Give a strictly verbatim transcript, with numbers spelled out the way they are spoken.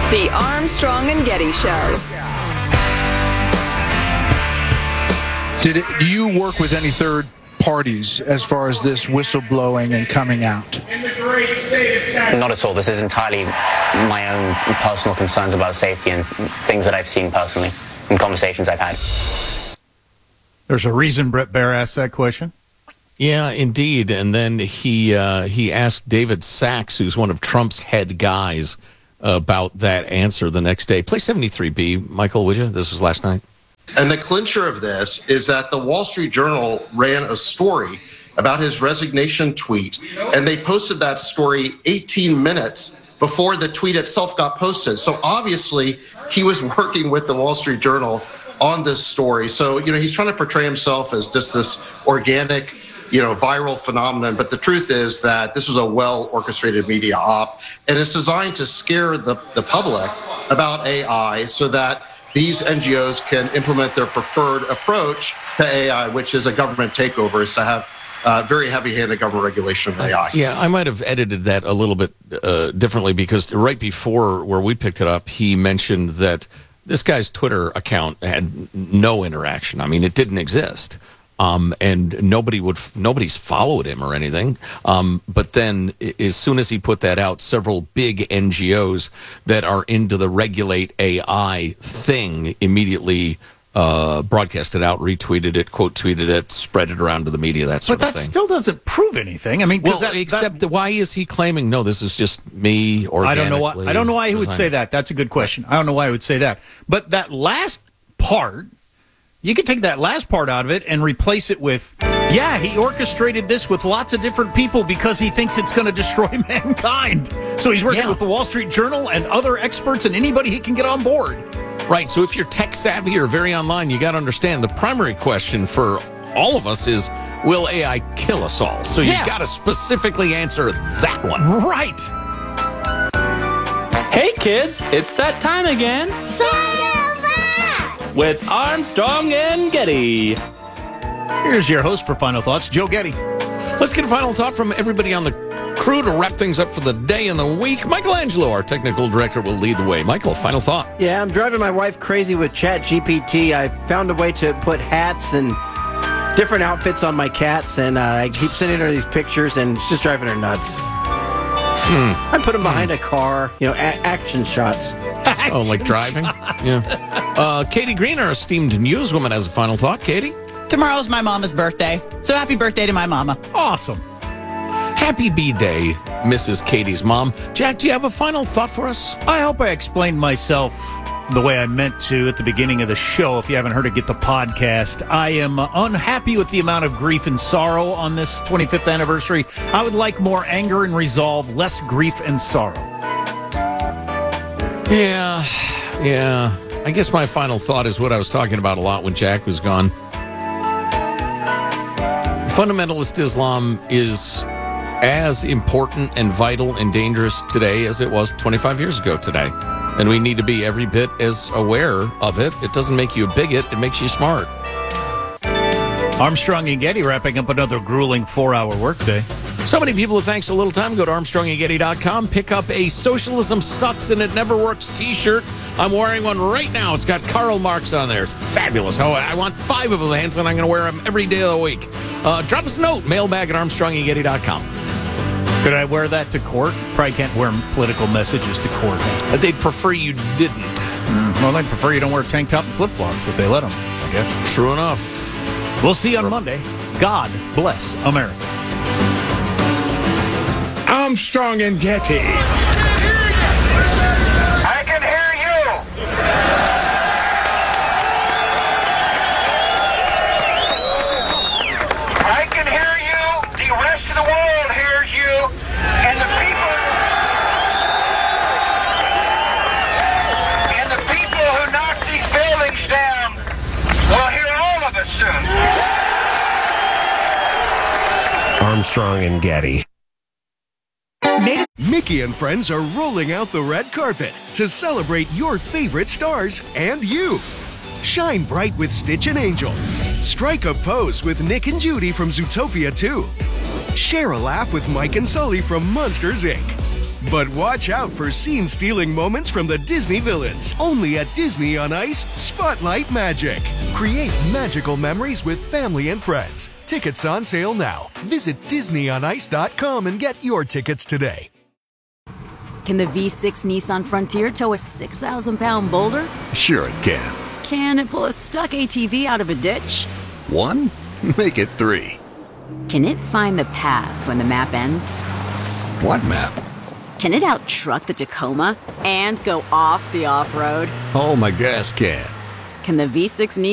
The Armstrong and Getty Show. Did it, do you work with any third parties as far as this whistleblowing and coming out? Not at all. This is entirely my own personal concerns about safety and th- things that I've seen personally and conversations I've had. There's a reason Brett Baer asked that question. Yeah, indeed. And then he uh, he asked David Sachs, who's one of Trump's head guys, about that answer the next day. Play seventy-three B, Michael, would you? This was last night. And the clincher of this is that the Wall Street Journal ran a story about his resignation tweet, and they posted that story eighteen minutes before the tweet itself got posted. So obviously, he was working with the Wall Street Journal on this story. So, you know, he's trying to portray himself as just this organic, you know, viral phenomenon. But the truth is that this was a well-orchestrated media op, and it's designed to scare the, the public about A I so that these N G Os can implement their preferred approach to A I, which is a government takeover, is to have uh, very heavy-handed government regulation of A I. Yeah, I might have edited that a little bit uh, differently, because right before where we picked it up, he mentioned that this guy's Twitter account had no interaction. I mean, it didn't exist. Um, and nobody would, nobody's followed him or anything. Um, but then, as soon as he put that out, several big N G Os that are into the regulate A I thing immediately uh, broadcast it out, retweeted it, quote tweeted it, spread it around to the media, that sort but of thing. But that still doesn't prove anything. I mean, well, that, except that, that why is he claiming, no, this is just me organically? I don't know why. I don't know why he would say that. That's a good question. I don't know why he would say that. But that last part. You could take that last part out of it and replace it with, yeah, he orchestrated this with lots of different people because he thinks it's going to destroy mankind. So he's working yeah. with the Wall Street Journal and other experts and anybody he can get on board. Right. So if you're tech savvy or very online, you got to understand the primary question for all of us is, will A I kill us all? So you've yeah. got to specifically answer that one. Right. Hey, kids, it's that time again. With Armstrong and Getty. Here's your host for Final Thoughts, Joe Getty. Let's get a final thought from everybody on the crew to wrap things up for the day and the week. Michelangelo, our technical director, will lead the way. Michael, final thought. Yeah, I'm driving my wife crazy with Chat G P T. I found a way to put hats and different outfits on my cats, and uh, I keep sending her these pictures, and it's just driving her nuts. Hmm. I put them behind a car, you know, a- action shots. Oh, like driving? Yeah. Uh, Katie Green, our esteemed newswoman, has a final thought. Katie? Tomorrow's my mama's birthday, so happy birthday to my mama. Awesome. Happy B-Day, Missus Katie's mom. Jack, do you have a final thought for us? I hope I explained myself the way I meant to at the beginning of the show. If you haven't heard it, get the podcast. I am unhappy with the amount of grief and sorrow on this twenty-fifth anniversary. I would like more anger and resolve, less grief and sorrow. Yeah, yeah. I guess my final thought is what I was talking about a lot when Jack was gone. Fundamentalist Islam is as important and vital and dangerous today as it was twenty-five years ago today. And we need to be every bit as aware of it. It doesn't make you a bigot. It makes you smart. Armstrong and Getty wrapping up another grueling four-hour workday. So many people, thanks a little time. Go to Armstrong and Getty dot com. Pick up a Socialism Sucks and It Never Works t-shirt. I'm wearing one right now. It's got Karl Marx on there. It's fabulous. Oh, I want five of them, Hanson. I'm going to wear them every day of the week. Uh, drop us a note. Mailbag at Armstrong and Getty dot com. Could I wear that to court? Probably can't wear political messages to court. They'd prefer you didn't. Mm, well, they'd prefer you don't wear a tank top and flip-flops, but they let them, I guess. True enough. We'll see you on Monday. God bless America. Armstrong and Getty. I can hear you. I can hear you. The rest of the world hears you. And the people and the people who knock these buildings down will hear all of us soon. Armstrong and Getty. Mickey and friends are rolling out the red carpet to celebrate your favorite stars and you. Shine bright with Stitch and Angel. Strike a pose with Nick and Judy from Zootopia two. Share a laugh with Mike and Sully from Monsters, Incorporated. But watch out for scene-stealing moments from the Disney villains. Only at Disney on Ice, Spotlight Magic. Create magical memories with family and friends. Tickets on sale now. Visit Disney on Ice dot com and get your tickets today. Can the V six Nissan Frontier tow a six thousand pound boulder? Sure it can. Can it pull a stuck A T V out of a ditch? One? Make it three. Can it find the path when the map ends? What map? Can it out-truck the Tacoma and go off the off-road? Oh, my gas can. Can the V six Nissan